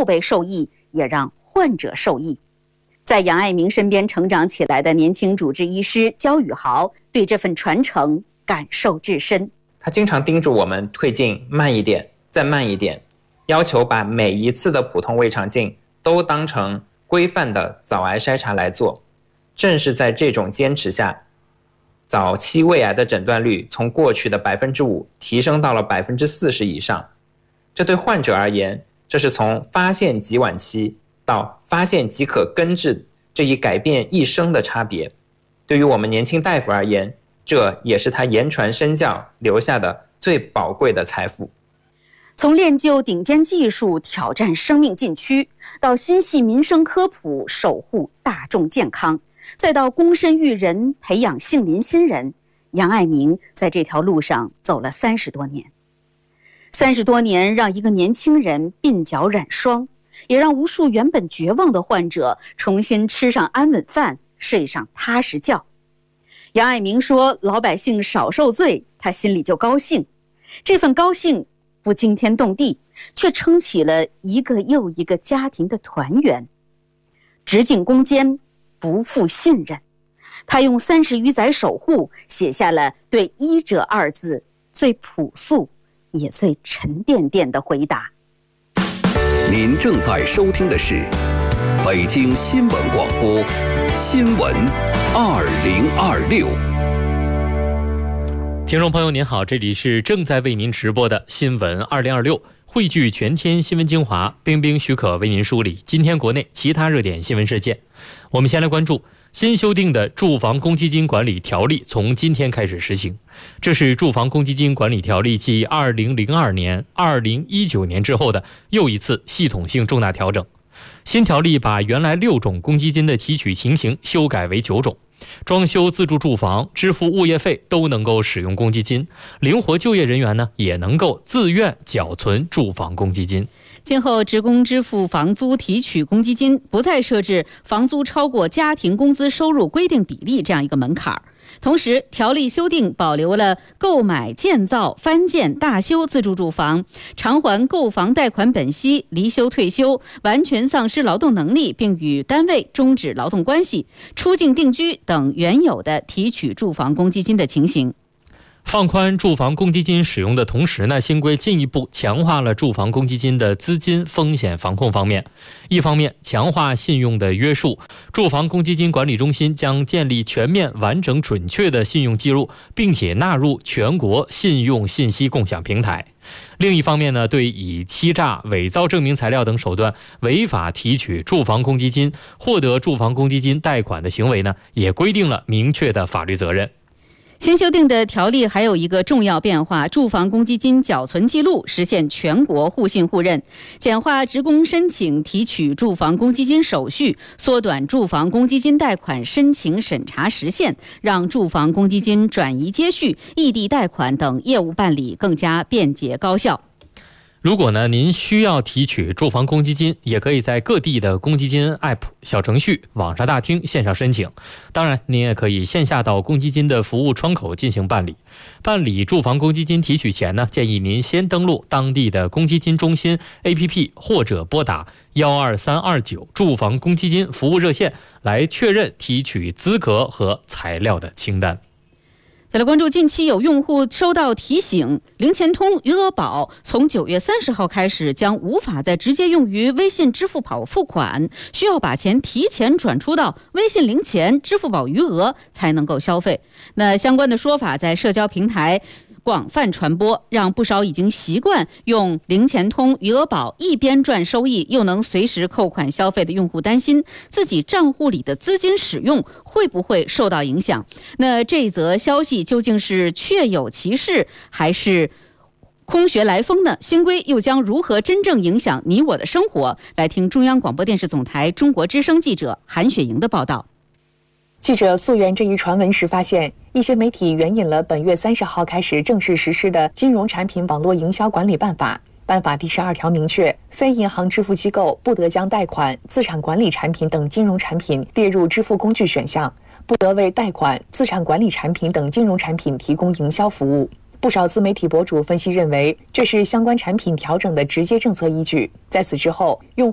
辈受益，也让患者受益。在杨爱民身边成长起来的年轻主治医师焦宇豪对这份传承感受至深。 他经常叮嘱我们推进慢一点，再慢一点，要求把每一次的普通胃肠镜都当成规范的早癌筛查来做。正是在这种坚持下，早期胃癌的诊断率从过去的5%提升到了40%以上。这对患者而言，这是从发现即晚期到发现即可根治这一改变一生的差别。对于我们年轻大夫而言，这也是他言传身教留下的最宝贵的财富。 从练就顶尖技术挑战生命禁区，到心系民生科普守护大众健康，再到躬身育人培养杏林新人，杨爱民在这条路上走了30多年。30多年让一个年轻人鬓角染霜，也让无数原本绝望的患者重新吃上安稳饭，睡上踏实觉。杨爱民说，老百姓少受罪，他心里就高兴。这份高兴不惊天动地，却撑起了一个又一个家庭的团圆。直径攻坚，不负信任，他用30余载守护，写下了对医者2字最朴素也最沉甸甸的回答。 您正在收听的是北京新闻广播新闻2026。 听众朋友您好，这里是正在为您直播的新闻2026，汇聚全天新闻精华，冰冰许可为您梳理今天国内其他热点新闻事件。我们先来关注新修订的住房公积金管理条例从今天开始实行，这是住房公积金管理条例继2002年、2019年之后的又一次系统性重大调整。新条例把原来6种公积金的提取情形修改为9种，装修自住住房、支付物业费都能够使用公积金，灵活就业人员呢也能够自愿缴存住房公积金。 今后职工支付房租提取公积金不再设置房租超过家庭工资收入规定比例这样一个门槛。同时，条例修订保留了购买、建造、翻建、大修自住住房、偿还购房贷款本息、离休退休、完全丧失劳动能力并与单位终止劳动关系、出境定居等原有的提取住房公积金的情形。 放宽住房公积金使用的同时呢，新规进一步强化了住房公积金的资金风险防控方面。一方面强化信用的约束，住房公积金管理中心将建立全面、完整、准确的信用记录，并且纳入全国信用信息共享平台。另一方面呢，对以欺诈、伪造证明材料等手段违法提取住房公积金、获得住房公积金贷款的行为呢，也规定了明确的法律责任。 新修订的条例还有一个重要变化，住房公积金缴存记录实现全国互信互认，简化职工申请提取住房公积金手续，缩短住房公积金贷款申请审查时限，让住房公积金转移接续、异地贷款等业务办理更加便捷高效。 如果呢您需要提取住房公积金，也可以在各地的公积金 App、小程序、网上大厅线上申请。当然，您也可以线下到公积金的服务窗口进行办理。办理住房公积金提取前呢，建议您先登录当地的公积金中心 APP 或者拨打12329住房公积金服务热线来确认提取资格和材料的清单。 再来关注，近期有用户收到提醒，零钱通余额宝从9月30号开始将无法再直接用于微信、支付宝付款，需要把钱提前转出到微信零钱、支付宝余额才能够消费。那相关的说法在社交平台广泛传播，让不少已经习惯用零钱通余额宝一边赚收益又能随时扣款消费的用户担心自己账户里的资金使用会不会受到影响。那这则消息究竟是确有其事还是空穴来风呢？新规又将如何真正影响你我的生活？来听中央广播电视总台中国之声记者韩雪莹的报道。 记者溯源这一传闻时发现，一些媒体援引了本月30号开始正式实施的《金融产品网络营销管理办法》。办法第12条明确，非银行支付机构不得将贷款、资产管理产品等金融产品列入支付工具选项，不得为贷款、资产管理产品等金融产品提供营销服务。不少自媒体博主分析认为，这是相关产品调整的直接政策依据。在此之后，用户